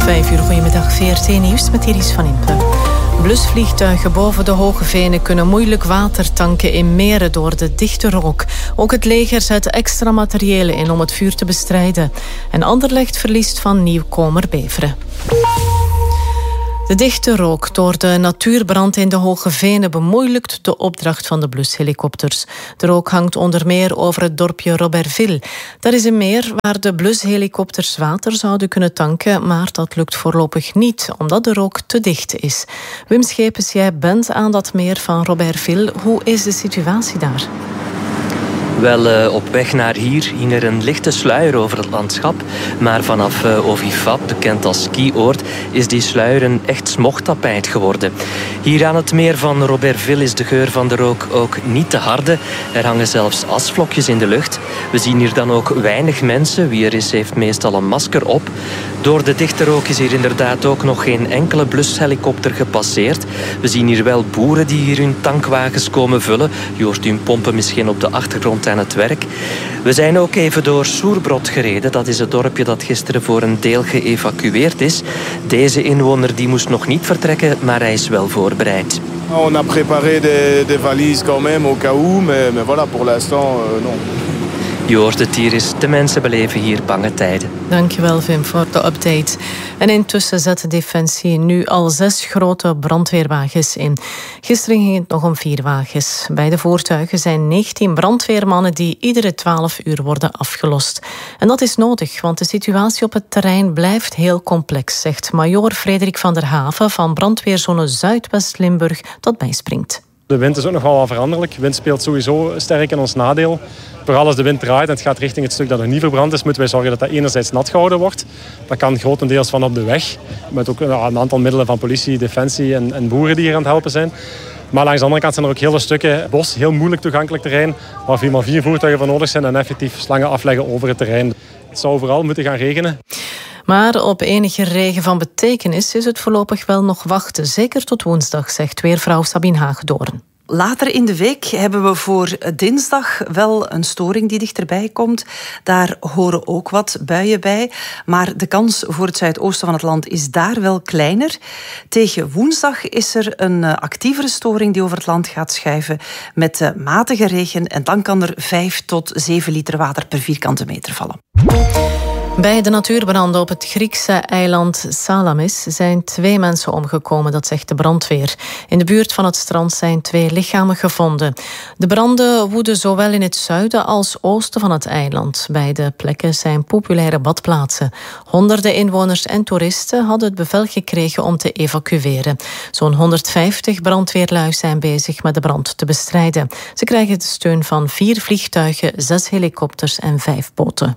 5 uur, goedemiddag, VRT Nieuws met Iris van Impe. Blusvliegtuigen boven de Hoge Venen kunnen moeilijk water tanken in meren door de dichte rook. Ook het leger zet extra materiële in om het vuur te bestrijden. En Anderlecht verliest van nieuwkomer Beveren. De dichte rook door de natuurbrand in de Hoge Venen bemoeilijkt de opdracht van de blushelikopters. De rook hangt onder meer over het dorpje Robertville. Dat is een meer waar de blushelikopters water zouden kunnen tanken, maar dat lukt voorlopig niet, omdat de rook te dicht is. Wim Schepens, jij bent aan dat meer van Robertville. Hoe is de situatie daar? Wel, op weg naar hier hing er een lichte sluier over het landschap. Maar vanaf Ovivat, bekend als skioord, is die sluier een echt smogtapijt geworden. Hier aan het meer van Robertville is de geur van de rook ook niet te harde. Er hangen zelfs asvlokjes in de lucht. We zien hier dan ook weinig mensen. Wie er is, heeft meestal een masker op. Door de dichte rook is hier inderdaad ook nog geen enkele blushelikopter gepasseerd. We zien hier wel boeren die hier hun tankwagens komen vullen. Je hoort hun pompen misschien op de achtergrond aan het werk. We zijn ook even door Soerbrod gereden. Dat is het dorpje dat gisteren voor een deel geëvacueerd is. Deze inwoner die moest nog niet vertrekken, maar hij is wel voorbereid. On a préparé des valises quand même au cas où, mais voilà, pour l'instant, non. Je hoort het hier eens, de mensen beleven hier bange tijden. Dankjewel, Vim, voor de update. En intussen zet Defensie nu al 6 grote brandweerwagens in. Gisteren ging het nog om 4 wagens. Bij de voertuigen zijn 19 brandweermannen die iedere 12 uur worden afgelost. En dat is nodig, want de situatie op het terrein blijft heel complex, zegt majoor Frederik van der Haven van brandweerzone Zuidwest-Limburg, dat bijspringt. De wind is ook nog wel veranderlijk. De wind speelt sowieso sterk in ons nadeel. Vooral als de wind draait en het gaat richting het stuk dat nog niet verbrand is, moeten wij zorgen dat dat enerzijds nat gehouden wordt. Dat kan grotendeels van op de weg. Met ook een aantal middelen van politie, defensie en boeren die hier aan het helpen zijn. Maar langs de andere kant zijn er ook hele stukken bos, heel moeilijk toegankelijk terrein, waar maar 4 voertuigen voor nodig zijn en effectief slangen afleggen over het terrein. Het zou vooral moeten gaan regenen. Maar op enige regen van betekenis is het voorlopig wel nog wachten. Zeker tot woensdag, zegt weervrouw Sabine Haagdoorn. Later in de week hebben we voor dinsdag wel een storing die dichterbij komt. Daar horen ook wat buien bij. Maar de kans voor het zuidoosten van het land is daar wel kleiner. Tegen woensdag is er een actievere storing die over het land gaat schuiven met matige regen. En dan kan er 5 tot 7 liter water per vierkante meter vallen. Bij de natuurbranden op het Griekse eiland Salamis zijn 2 mensen omgekomen, dat zegt de brandweer. In de buurt van het strand zijn 2 lichamen gevonden. De branden woeden zowel in het zuiden als oosten van het eiland. Beide plekken zijn populaire badplaatsen. Honderden inwoners en toeristen hadden het bevel gekregen om te evacueren. Zo'n 150 brandweerlui zijn bezig met de brand te bestrijden. Ze krijgen de steun van 4 vliegtuigen, 6 helikopters en 5 boten.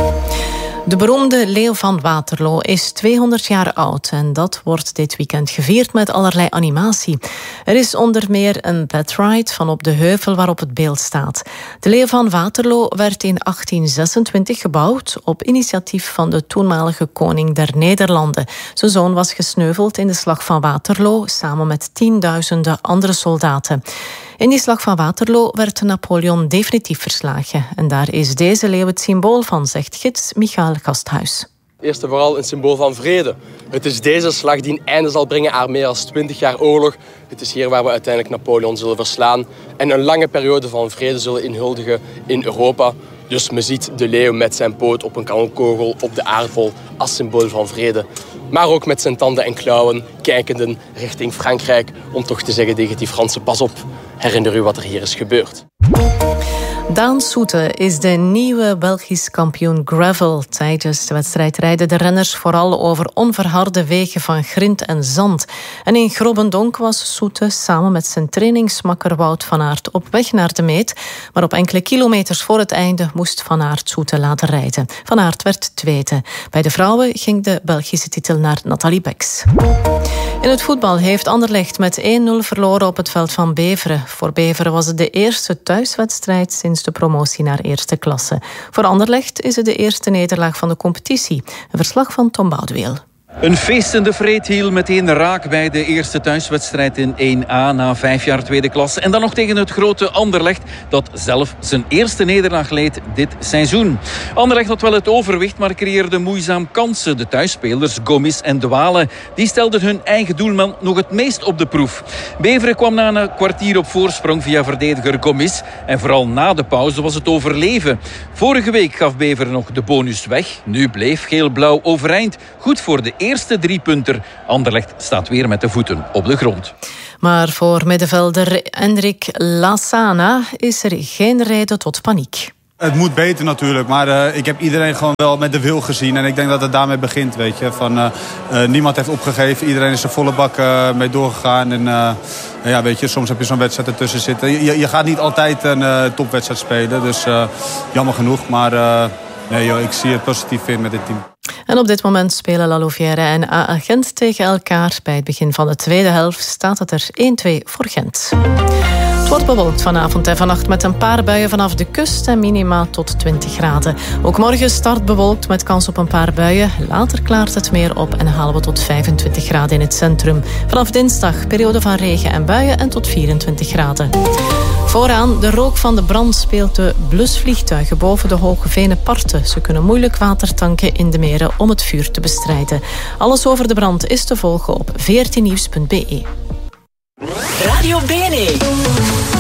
De beroemde Leeuw van Waterloo is 200 jaar oud en dat wordt dit weekend gevierd met allerlei animatie. Er is onder meer een bedride van op de heuvel waarop het beeld staat. De Leeuw van Waterloo werd in 1826 gebouwd op initiatief van de toenmalige koning der Nederlanden. Zijn zoon was gesneuveld in de slag van Waterloo samen met tienduizenden andere soldaten. In die slag van Waterloo werd Napoleon definitief verslagen. En daar is deze leeuw het symbool van, zegt gids Michael Gasthuis. Eerst en vooral een symbool van vrede. Het is deze slag die een einde zal brengen aan meer dan 20 jaar oorlog. Het is hier waar we uiteindelijk Napoleon zullen verslaan en een lange periode van vrede zullen inhuldigen in Europa. Dus men ziet de leeuw met zijn poot op een kanonkogel op de aardbol als symbool van vrede. Maar ook met zijn tanden en klauwen kijkenden richting Frankrijk om toch te zeggen tegen die Fransen: pas op, herinner u wat er hier is gebeurd. Daan Soete is de nieuwe Belgisch kampioen gravel. Tijdens de wedstrijd rijden de renners vooral over onverharde wegen van grind en zand. En in Grobbendonk was Soete samen met zijn trainingsmakker Wout van Aert op weg naar de meet. Maar op enkele kilometers voor het einde moest Van Aert Soete laten rijden. Van Aert werd tweede. Bij de vrouwen ging de Belgische titel naar Nathalie Beks. In het voetbal heeft Anderlecht met 1-0 verloren op het veld van Beveren. Voor Beveren was het de eerste thuiswedstrijd sinds de promotie naar eerste klasse. Voor Anderlecht is het de eerste nederlaag van de competitie. Een verslag van Tom Boudeweel. Een feestende Vreethiel, meteen raak bij de eerste thuiswedstrijd in 1A na 5 jaar tweede klasse. En dan nog tegen het grote Anderlecht, dat zelf zijn eerste nederlaag leed dit seizoen. Anderlecht had wel het overwicht, maar creëerde moeizaam kansen. De thuisspelers Gomis en De Wale, die stelden hun eigen doelman nog het meest op de proef. Beveren kwam na een kwartier op voorsprong via verdediger Gomis. En vooral na de pauze was het overleven. Vorige week gaf Beveren nog de bonus weg. Nu bleef geel-blauw overeind. Goed voor de eerste 3-punter. Anderlecht staat weer met de voeten op de grond. Maar voor middenvelder Enric Lassana is er geen reden tot paniek. Het moet beter natuurlijk, maar ik heb iedereen gewoon wel met de wil gezien. En ik denk dat het daarmee begint, weet je. Niemand heeft opgegeven, iedereen is er volle bak mee doorgegaan. En ja, weet je, soms heb je zo'n wedstrijd ertussen zitten. Je gaat niet altijd een topwedstrijd spelen, dus jammer genoeg. Maar nee, joh, ik zie het positief in met dit team. En op dit moment spelen La Louvière en AA Gent tegen elkaar. Bij het begin van de tweede helft staat het er 1-2 voor Gent. Het wordt bewolkt vanavond en vannacht met een paar buien vanaf de kust en minima tot 20 graden. Ook morgen start bewolkt met kans op een paar buien. Later klaart het meer op en halen we tot 25 graden in het centrum. Vanaf dinsdag periode van regen en buien en tot 24 graden. Vooraan, de rook van de brand speelt de blusvliegtuigen boven de Hoge Veneparten. Ze kunnen moeilijk water tanken in de meren om het vuur te bestrijden. Alles over de brand is te volgen op 14nieuws.be. Radio BNE.